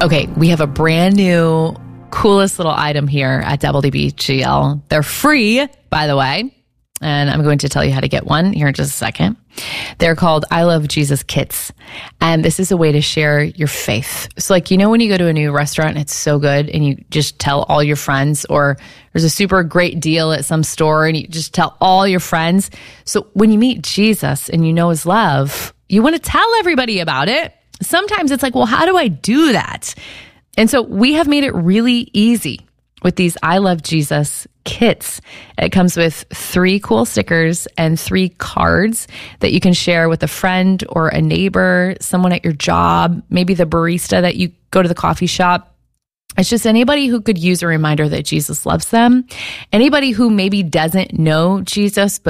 Okay, we have a brand new, coolest little item here at WBGL. They're free, by the way, and I'm going to tell you how to get one here in just a second. They're called I Love Jesus Kits, and this is a way to share your faith. So like, you know, when you go to a new restaurant and it's so good and you just tell all your friends, or there's a super great deal at some store and you just tell all your friends. So when you meet Jesus and you know his love, you want to tell everybody about it. Sometimes it's like, well, how do I do that? And so we have made it really easy with these I Love Jesus kits. It comes with 3 cool stickers and 3 cards that you can share with a friend or a neighbor, someone at your job, maybe the barista that you go to the coffee shop. It's just anybody who could use a reminder that Jesus loves them. Anybody who maybe doesn't know Jesus, but